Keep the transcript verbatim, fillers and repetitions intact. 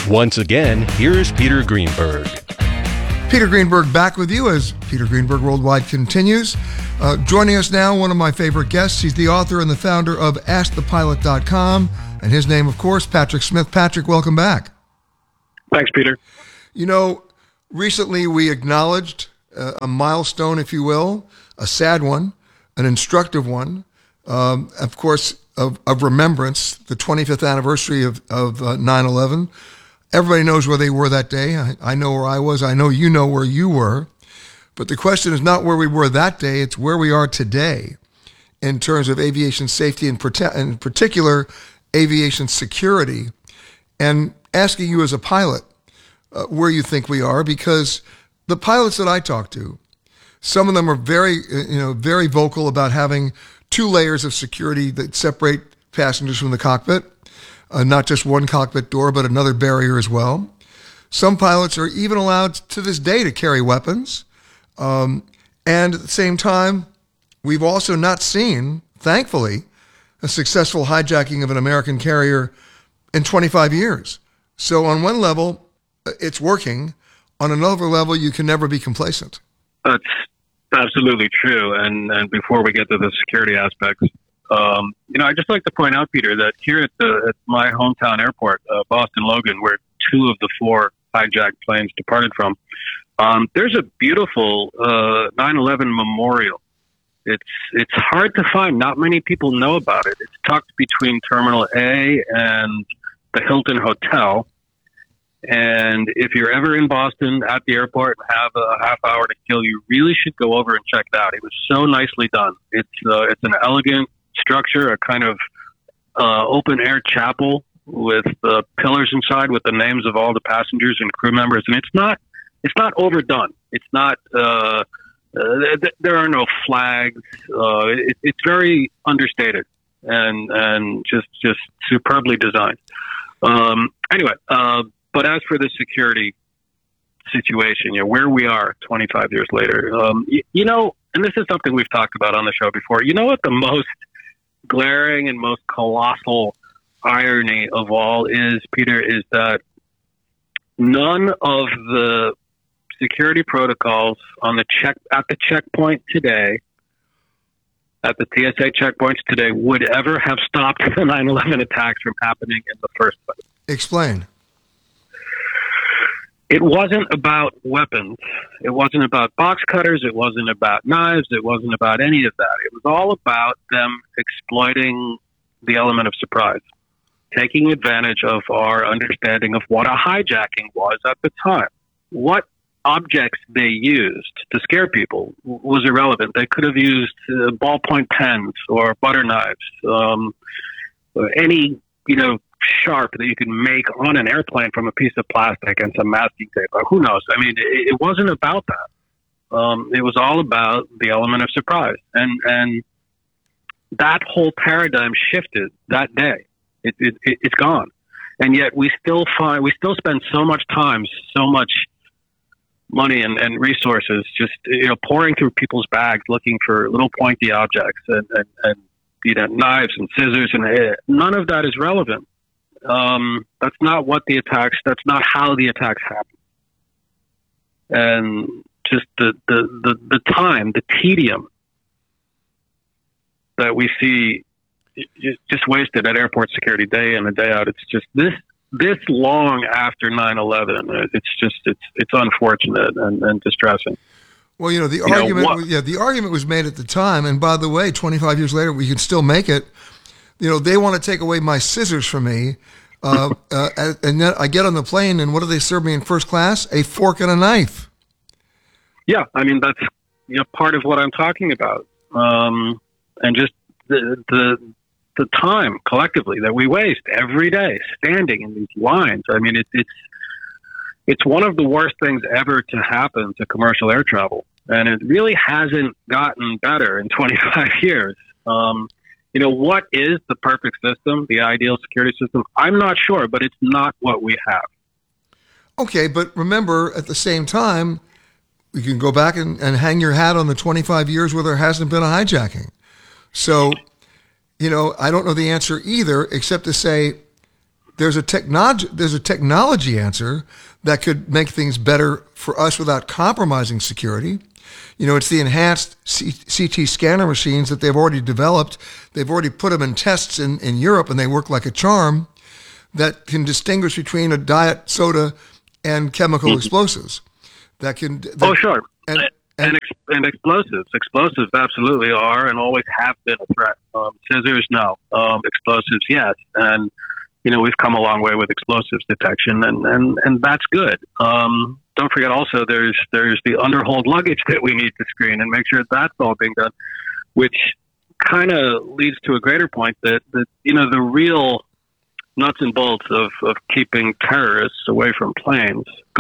Once again, here's Peter Greenberg. Peter Greenberg back with you as Peter Greenberg Worldwide continues. Uh, joining us now, one of my favorite guests. He's the author and the founder of ask the pilot dot com. And his name, of course, Patrick Smith. Patrick, welcome back. Thanks, Peter. You know, recently we acknowledged uh, a milestone, if you will, a sad one, an instructive one, um, of course, of, of remembrance, the twenty-fifth anniversary of, of uh, nine eleven. Everybody knows where they were that day. I, I know where I was. I know you know where you were. But the question is not where we were that day. It's where we are today in terms of aviation safety and prote- in particular aviation security. And asking you as a pilot uh, where you think we are, because the pilots that I talk to, some of them are very, you know, very vocal about having two layers of security that separate passengers from the cockpit. Uh, not just one cockpit door, but another barrier as well. Some pilots are even allowed to this day to carry weapons. Um, and at the same time, we've also not seen, thankfully, a successful hijacking of an American carrier in twenty-five years. So on one level, it's working. On another level, you can never be complacent. That's absolutely true. And, and before we get to the security aspects, Um, you know, I'd just like to point out, Peter, that here at, the, at my hometown airport, uh, Boston Logan, where two of the four hijacked planes departed from, um, there's a beautiful uh, nine eleven memorial. It's it's hard to find. Not many people know about it. It's tucked between Terminal A and the Hilton Hotel. And if you're ever in Boston at the airport and have a half hour to kill, you really should go over and check it out. It was so nicely done. It's uh, it's an elegant structure, a kind of uh, open air chapel with uh, pillars inside with the names of all the passengers and crew members, and it's not it's not overdone. It's not uh, uh, th- there are no flags. Uh, it, it's very understated and and just just superbly designed. Um, anyway, uh, but as for the security situation, you know, where we are twenty-five years later, um, you, you know, and this is something we've talked about on the show before. You know what the most glaring and most colossal irony of all is, Peter, is that none of the security protocols on the check at the checkpoint today, at the T S A checkpoints today, would ever have stopped the nine eleven attacks from happening in the first place. Explain. It wasn't about weapons. It wasn't about box cutters. It wasn't about knives. It wasn't about any of that. It was all about them exploiting the element of surprise, taking advantage of our understanding of what a hijacking was at the time. What objects they used to scare people was irrelevant. They could have used uh, ballpoint pens or butter knives, um, or any, you know, sharp that you can make on an airplane from a piece of plastic and some masking tape, or who knows. I mean, it, it wasn't about that. Um, it was all about the element of surprise. And, and that whole paradigm shifted that day. It, it, it, it's gone. And yet we still find, we still spend so much time, so much money and, and resources just, you know, pouring through people's bags, looking for little pointy objects and, and, and you know, knives and scissors, and uh, none of that is relevant. Um, that's not what the attacks, that's not how the attacks happen. And just the, the, the, the time, the tedium that we see just, just wasted at airport security day in and day out. It's just this, this long after nine eleven. It's just, it's, it's unfortunate and, and distressing. Well, you know, the you argument, know, yeah, the argument was made at the time. And by the way, twenty-five years later, we can still make it. You know, they want to take away my scissors from me. Uh, uh, and then I get on the plane, and what do they serve me in first class? A fork and a knife. Yeah, I mean, that's, you know, part of what I'm talking about. Um, and just the, the the time collectively that we waste every day standing in these lines. I mean, it, it's it's one of the worst things ever to happen to commercial air travel. And it really hasn't gotten better in twenty-five years. Um, you know, what is the perfect system, the ideal security system? I'm not sure, but it's not what we have. Okay, but remember, at the same time, you can go back and, and hang your hat on the twenty-five years where there hasn't been a hijacking. So, you know, I don't know the answer either, except to say there's a technology there's a technology answer that could make things better for us without compromising security. You know, it's the enhanced C- CT scanner machines that they've already developed. They've already put them in tests in, in Europe, and they work like a charm that can distinguish between a diet soda and chemical mm-hmm. explosives. That can. That, oh, sure. And, and, and, and, ex- and explosives. Explosives absolutely are and always have been a threat. Um, scissors, no. Um, explosives, yes. And, you know, we've come a long way with explosives detection, and, and, and that's good. Um, don't forget also there's there's the underhold luggage that we need to screen and make sure that's all being done, which kind of leads to a greater point that, that, you know, the real nuts and bolts of, of keeping terrorists away from planes